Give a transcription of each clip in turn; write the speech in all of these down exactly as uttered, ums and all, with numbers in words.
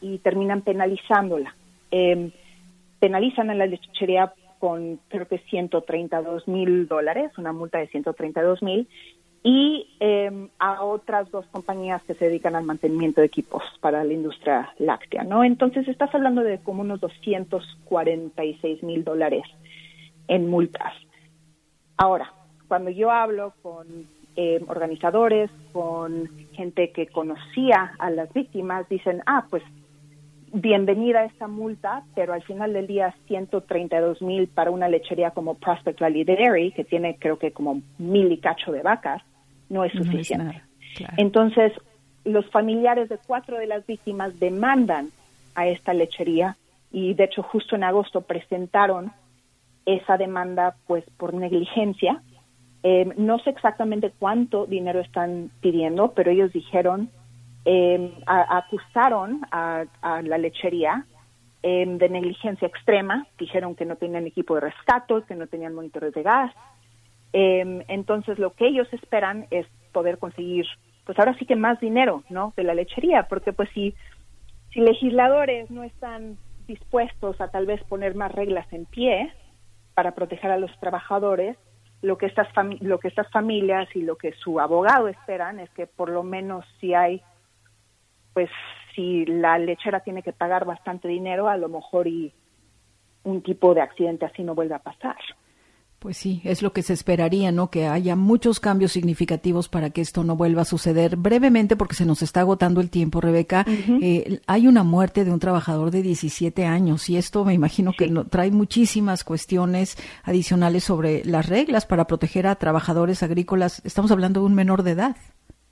y terminan penalizándola. Eh, penalizan a la lechería con creo que ciento treinta y dos mil dólares, una multa de ciento treinta y dos mil, y eh, a otras dos compañías que se dedican al mantenimiento de equipos para la industria láctea, ¿no? Entonces estás hablando de como unos doscientos cuarenta y seis mil dólares en multas. Ahora, cuando yo hablo con eh, organizadores, con gente que conocía a las víctimas, dicen, ah, pues bienvenida a esta multa, pero al final del día ciento treinta y dos mil para una lechería como Prospect Valley Dairy, que tiene creo que como mil y cacho de vacas, no es suficiente. No es nada, claro. Entonces, los familiares de cuatro de las víctimas demandan a esta lechería y de hecho justo en agosto presentaron esa demanda pues por negligencia. Eh, no sé exactamente cuánto dinero están pidiendo, pero ellos dijeron Eh, a, acusaron a, a la lechería eh, de negligencia extrema, dijeron que no tenían equipo de rescate, que no tenían monitores de gas. Eh, entonces lo que ellos esperan es poder conseguir, pues ahora sí que más dinero, ¿no?, de la lechería, porque pues si, si legisladores no están dispuestos a tal vez poner más reglas en pie para proteger a los trabajadores, lo que estas fami- lo que estas familias y lo que su abogado esperan es que por lo menos si hay pues si la lechera tiene que pagar bastante dinero, a lo mejor y un tipo de accidente así no vuelve a pasar. Pues sí, es lo que se esperaría, ¿no? Que haya muchos cambios significativos para que esto no vuelva a suceder. Brevemente, porque se nos está agotando el tiempo, Rebeca, uh-huh. eh, hay una muerte de un trabajador de diecisiete años y esto me imagino sí. que no, trae muchísimas cuestiones adicionales sobre las reglas para proteger a trabajadores agrícolas. Estamos hablando de un menor de edad.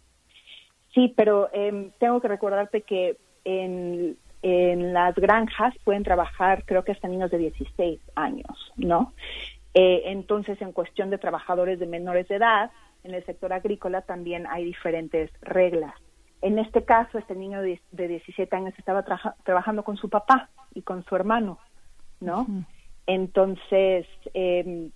Sí, pero eh, tengo que recordarte que en, en las granjas pueden trabajar, creo que hasta niños de dieciséis años, ¿no? Eh, entonces, en cuestión de trabajadores de menores de edad, en el sector agrícola también hay diferentes reglas. En este caso, este niño de, de diecisiete años estaba tra- trabajando con su papá y con su hermano, ¿no? Uh-huh. Entonces, eh,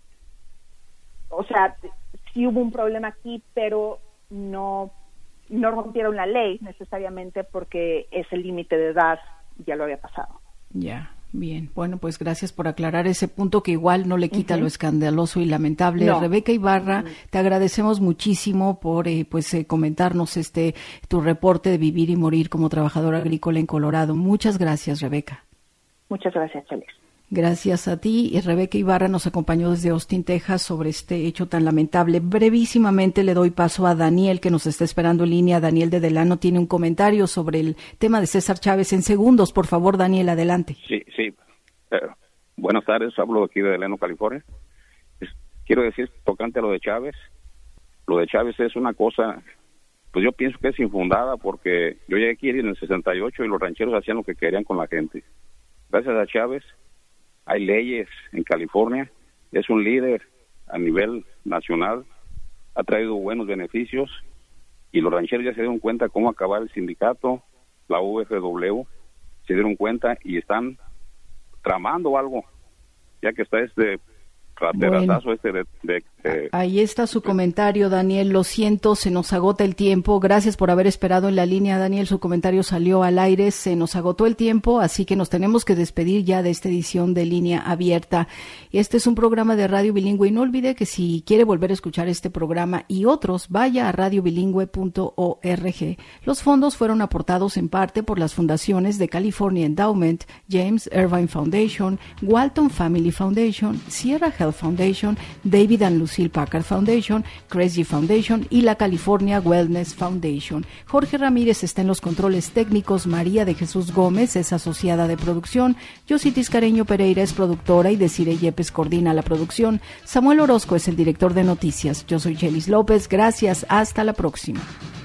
o sea, sí hubo un problema aquí, pero no... no rompieron la ley necesariamente porque ese límite de edad ya lo había pasado. Ya, bien. Bueno, pues gracias por aclarar ese punto que igual no le quita uh-huh. lo escandaloso y lamentable. No. Rebeca Ibarra, uh-huh. te agradecemos muchísimo por eh, pues eh, comentarnos este tu reporte de vivir y morir como trabajadora agrícola en Colorado. Muchas gracias, Rebeca. Muchas gracias, Alex. Gracias a ti. Y Rebeca Ibarra nos acompañó desde Austin, Texas, sobre este hecho tan lamentable. Brevísimamente le doy paso a Daniel, que nos está esperando en línea. Daniel de Delano tiene un comentario sobre el tema de César Chávez. En segundos, por favor, Daniel, adelante. Sí, sí. Eh, buenas tardes, hablo aquí de Delano, California. Es, quiero decir, tocante a lo de Chávez, lo de Chávez es una cosa, pues yo pienso que es infundada, porque yo llegué aquí en el sesenta y ocho y los rancheros hacían lo que querían con la gente. Gracias a Chávez hay leyes en California, es un líder a nivel nacional, ha traído buenos beneficios y los rancheros ya se dieron cuenta cómo acabar el sindicato, la U F W, se dieron cuenta y están tramando algo, ya que está este raterazazo bueno, este de, de, de... Ahí está su comentario, Daniel. Lo siento, se nos agota el tiempo. Gracias por haber esperado en la línea, Daniel. Su comentario salió al aire. Se nos agotó el tiempo, así que nos tenemos que despedir ya de esta edición de Línea Abierta. Este es un programa de Radio Bilingüe y no olvide que si quiere volver a escuchar este programa y otros, vaya a radio bilingüe punto org. Los fondos fueron aportados en parte por las fundaciones de California Endowment, James Irvine Foundation, Walton Family Foundation, Sierra Health Foundation, David and Lucille Packard Foundation, Cresgy Foundation y la California Wellness Foundation. Jorge Ramírez está en los controles técnicos, María de Jesús Gómez es asociada de producción, Yositis Careño Pereira es productora y Desiree Yepes coordina la producción. Samuel Orozco es el director de noticias. Yo soy Chelis López, gracias, hasta la próxima.